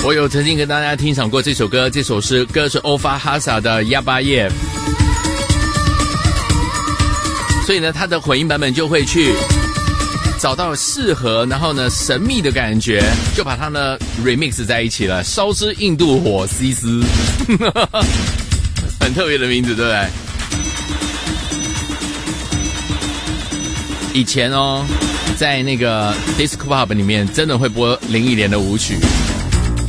我有曾经跟大家欣赏过这首歌，这首歌是欧法哈萨的亚巴耶，所以呢，它的混音版本就会去找到适合，然后呢神秘的感觉，就把它呢 remix 在一起了，烧之印度火西斯，很特别的名字，对不对？以前哦，在那个 disco pub 里面，真的会播林忆莲的舞曲。